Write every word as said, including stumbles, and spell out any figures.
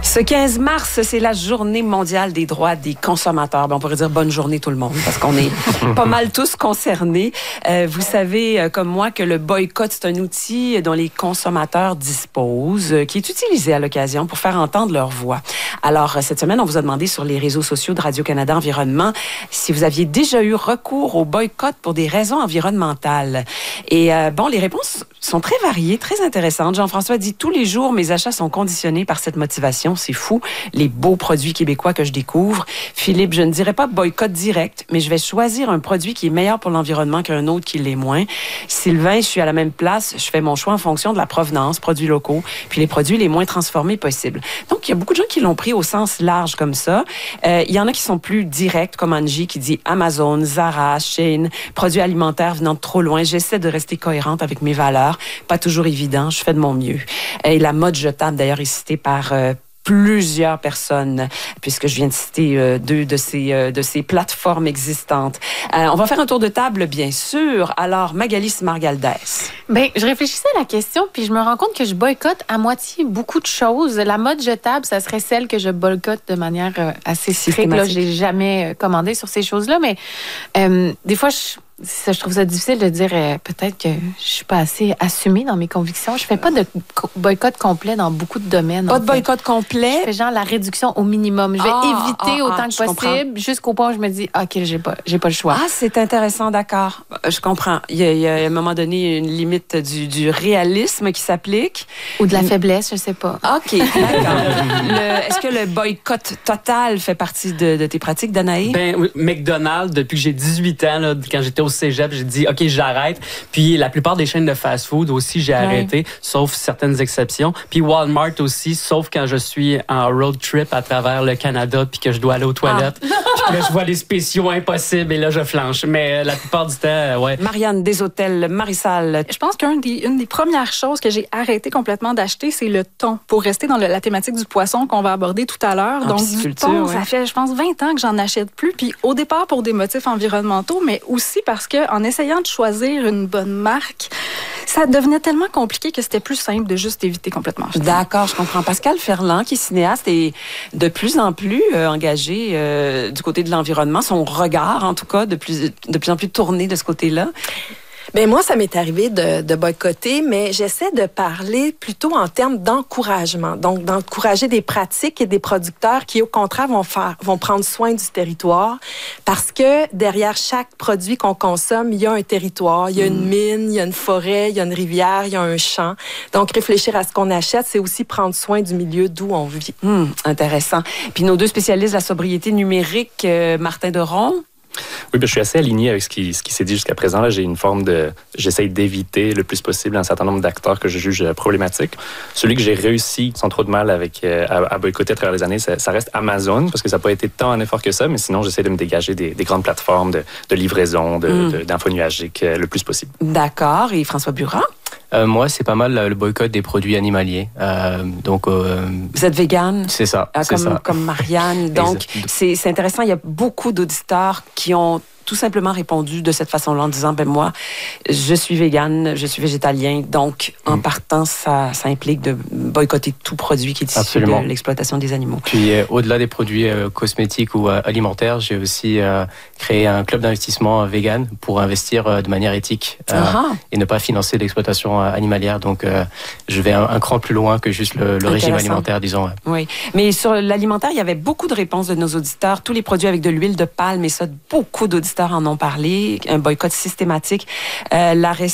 Ce quinze mars, c'est la journée mondiale des droits des consommateurs. Ben, on pourrait dire bonne journée tout le monde parce qu'on est pas mal tous concernés. Euh, vous savez, euh, comme moi, que le boycott, c'est un outil dont les consommateurs disposent, euh, qui est utilisé à l'occasion pour faire entendre leur voix. Alors, cette semaine, on vous a demandé sur les réseaux sociaux de Radio-Canada Environnement si vous aviez déjà eu recours au boycott pour des raisons environnementales. Et euh, bon, les réponses sont très variées, très intéressantes. Jean-François dit « Tous les jours, mes achats sont conditionnés par cette motivation. C'est fou, les beaux produits québécois que je découvre. » Philippe, je ne dirais pas boycott direct, mais je vais choisir un produit qui est meilleur pour l'environnement qu'un autre qui l'est moins. Sylvain, je suis à la même place. Je fais mon choix en fonction de la provenance, produits locaux, puis les produits les moins transformés possibles. Donc, il y a beaucoup de gens qui l'ont pris au sens large comme ça. Euh, il y en a qui sont plus directs, comme Angie qui dit Amazon, Zara, Shein, produits alimentaires venant de trop loin. J'essaie de rester cohérente avec mes valeurs. Pas toujours évident, je fais de mon mieux. Et la mode jetable, d'ailleurs, est citée par euh, plusieurs personnes, puisque je viens de citer euh, deux de ces, euh, de ces plateformes existantes. Euh, on va faire un tour de table, bien sûr. Alors, Magali Smargaldès. Bien, je réfléchissais à la question, puis je me rends compte que je boycotte à moitié beaucoup de choses. La mode jetable, ça serait celle que je boycotte de manière euh, assez stricte. Là, j'ai jamais commandé sur ces choses-là, mais euh, des fois, je... Ça, je trouve ça difficile de dire euh, peut-être que je suis pas assez assumée dans mes convictions. Je fais pas de co- boycott complet dans beaucoup de domaines. Pas de boycott complet? Je fais genre la réduction au minimum. Je vais ah, éviter ah, autant ah, que possible jusqu'au point où je me dis OK, j'ai pas, j'ai pas le choix. Ah, c'est intéressant, d'accord. Je comprends. Il y a, il y a à un moment donné une limite du, du réalisme qui s'applique. Ou de la faiblesse, je sais pas. OK, d'accord. Le, est-ce que le boycott total fait partie de, de tes pratiques, Danae? Ben, McDonald's, depuis que j'ai dix-huit ans, là, quand j'étais au cégep, j'ai dit, OK, j'arrête. Puis la plupart des chaînes de fast-food aussi, j'ai ouais. arrêté, sauf certaines exceptions. Puis Walmart aussi, sauf quand je suis en road trip à travers le Canada puis que je dois aller aux toilettes. Ah. Puis là, je vois les spéciaux impossibles et là, je flanche. Mais la plupart du temps, euh, ouais. Marianne des hôtels, Marisal. Je pense qu'une des, une des premières choses que j'ai arrêté complètement d'acheter, c'est le thon. Pour rester dans le, la thématique du poisson qu'on va aborder tout à l'heure. En Donc, du thon, ouais. ça fait, je pense, vingt ans que j'en achète plus. Puis au départ, pour des motifs environnementaux, mais aussi parce que en essayant de choisir une bonne marque, ça devenait tellement compliqué que c'était plus simple de juste éviter complètement. D'accord, je comprends. Pascal Ferland, qui est cinéaste, est de plus en plus euh, engagé euh, du côté de l'environnement. Son regard, en tout cas, de plus, de plus en plus tourné de ce côté-là. Bien, moi, ça m'est arrivé de, de boycotter, mais j'essaie de parler plutôt en termes d'encouragement. Donc, d'encourager des pratiques et des producteurs qui, au contraire, vont faire, vont prendre soin du territoire. Parce que derrière chaque produit qu'on consomme, il y a un territoire, il y a une mine, il y a une forêt, il y a une rivière, il y a un champ. Donc, réfléchir à ce qu'on achète, c'est aussi prendre soin du milieu d'où on vit. Hum, intéressant. Puis nos deux spécialistes de la sobriété numérique, euh, Martin Deron. Oui, bien, je suis assez aligné avec ce qui, ce qui s'est dit jusqu'à présent. Là, j'ai une forme de... J'essaye d'éviter le plus possible un certain nombre d'acteurs que je juge problématiques. Celui que j'ai réussi sans trop de mal avec, euh, à, à boycotter à travers les années, ça, ça reste Amazon, parce que ça n'a pas été tant un effort que ça, mais sinon, j'essaie de me dégager des, des grandes plateformes de, de livraison, de, mm. de, d'infos nuagiques euh, le plus possible. D'accord. Et François Burin? Euh, moi, c'est pas mal le boycott des produits animaliers. Euh, donc, euh, vous êtes végane? C'est ça. Ah, c'est comme, ça. comme Marianne. Donc, c'est, c'est intéressant. Il y a beaucoup d'auditeurs qui ont tout simplement répondu de cette façon-là en disant, ben moi, je suis végane, je suis végétalien, donc en mmh. partant, ça, ça implique de boycotter tout produit qui est issu Absolument. de l'exploitation des animaux. Puis euh, au-delà des produits euh, cosmétiques ou euh, alimentaires, j'ai aussi euh, créé un club d'investissement euh, vegan pour investir euh, de manière éthique euh, et ne pas financer l'exploitation euh, animalière. Donc euh, je vais un, un cran plus loin que juste le, le régime alimentaire, disons. Ouais. Oui, mais sur l'alimentaire, il y avait beaucoup de réponses de nos auditeurs, tous les produits avec de l'huile de palme, et ça, beaucoup d'auditeurs en ont parlé, un boycott systématique. Euh, la,